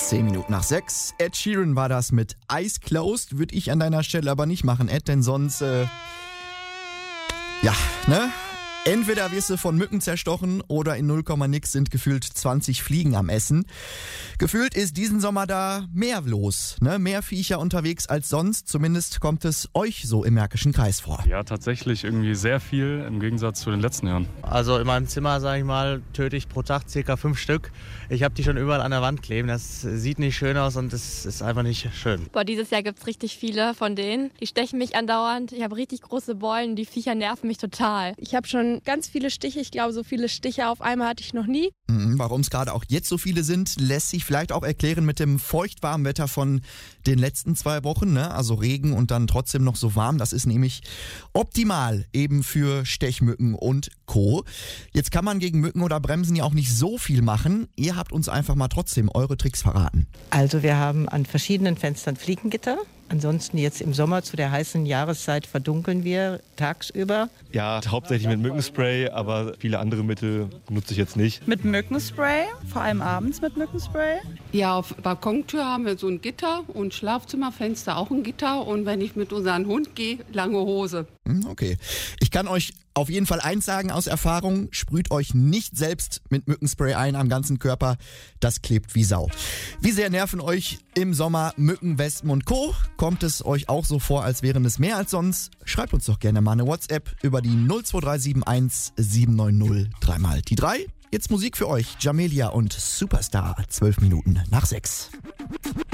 10 Minuten nach 6. Ed Sheeran war das mit Eyes Closed. Würde ich an deiner Stelle aber nicht machen, Ed, denn sonst, entweder wirst du von Mücken zerstochen oder in 0, nix sind gefühlt 20 Fliegen am Essen. Gefühlt ist diesen Sommer da mehr los, ne? Mehr Viecher unterwegs als sonst. Zumindest kommt es euch so im Märkischen Kreis vor. Ja, tatsächlich irgendwie sehr viel im Gegensatz zu den letzten Jahren. Also in meinem Zimmer, sage ich mal, töte ich pro Tag ca. 5 Stück. Ich habe die schon überall an der Wand kleben. Das sieht nicht schön aus und das ist einfach nicht schön. Boah, dieses Jahr gibt es richtig viele von denen. Die stechen mich andauernd. Ich habe richtig große Beulen. Die Viecher nerven mich total. Ich habe schon ganz viele Stiche. Ich glaube, so viele Stiche auf einmal hatte ich noch nie. Warum es gerade auch jetzt so viele sind, lässt sich vielleicht auch erklären mit dem feuchtwarmen Wetter von den letzten 2 Wochen. Ne? Also Regen und dann trotzdem noch so warm. Das ist nämlich optimal eben für Stechmücken und Co. Jetzt kann man gegen Mücken oder Bremsen ja auch nicht so viel machen. Ihr habt uns einfach mal trotzdem eure Tricks verraten. Also wir haben an verschiedenen Fenstern Fliegengitter. Ansonsten jetzt im Sommer zu der heißen Jahreszeit verdunkeln wir tagsüber. Ja, hauptsächlich mit Mückenspray, aber viele andere Mittel nutze ich jetzt nicht. Mit Mückenspray, vor allem abends mit Mückenspray. Ja, auf Balkontür haben wir so ein Gitter und Schlafzimmerfenster auch ein Gitter. Und wenn ich mit unserem Hund gehe, lange Hose. Okay. Ich kann euch auf jeden Fall eins sagen aus Erfahrung, sprüht euch nicht selbst mit Mückenspray ein am ganzen Körper, das klebt wie Sau. Wie sehr nerven euch im Sommer Mücken, Wespen und Co.? Kommt es euch auch so vor, als wären es mehr als sonst? Schreibt uns doch gerne mal eine WhatsApp über die 02371 790 3 die 3. Jetzt Musik für euch, Jamelia und Superstar, 12 Minuten nach 6.